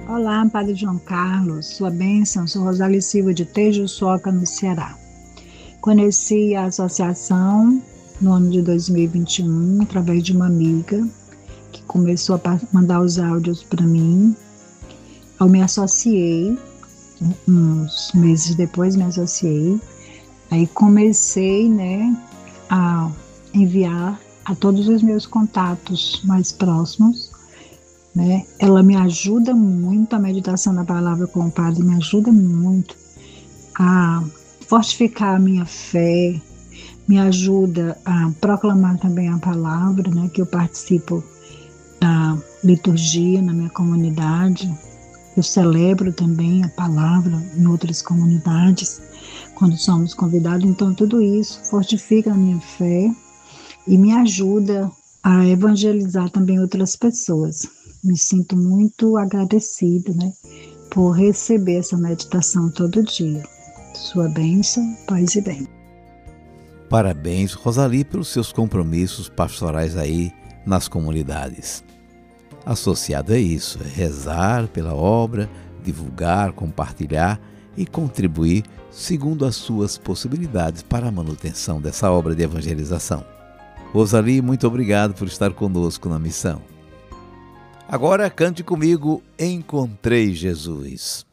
Olá, Padre João Carlos, sua bênção, sou Rosali Silva de Tejuçoca, no Ceará. Conheci a associação no ano de 2021, através de uma amiga que começou a mandar os áudios para mim. Eu me associei, uns meses depois me associei, aí comecei, a enviar a todos os meus contatos mais próximos, Ela me ajuda muito, a meditação da palavra com o Padre me ajuda muito a fortificar a minha fé, me ajuda a proclamar também a palavra, que eu participo da liturgia na minha comunidade. Eu celebro também a palavra em outras comunidades, quando somos convidados. Então, tudo isso fortifica a minha fé e me ajuda a evangelizar também outras pessoas. Me sinto muito agradecida, por receber essa meditação todo dia. Sua bênção, paz e bem. Parabéns, Rosali, pelos seus compromissos pastorais aí nas comunidades. Associado a isso, é rezar pela obra, divulgar, compartilhar e contribuir segundo as suas possibilidades para a manutenção dessa obra de evangelização. Rosali, muito obrigado por estar conosco na missão. Agora cante comigo Encontrei Jesus.